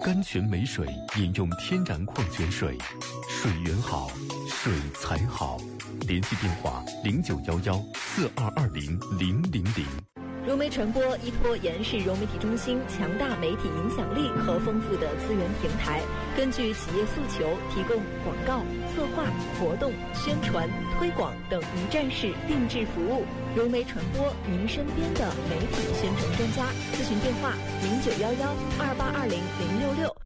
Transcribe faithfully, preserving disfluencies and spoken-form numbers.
甘泉美水饮用天然矿泉水，水源好，水才好。联系电话零九幺幺四二二零零零零。 融媒传播依托延世融媒体中心强大媒体影响力和丰富的资源平台，根据企业诉求，提供广告、策划、活动、宣传、推广等一站式定制服务。融媒传播，您身边的媒体宣传专家。咨询电话零九幺幺二八二零零六六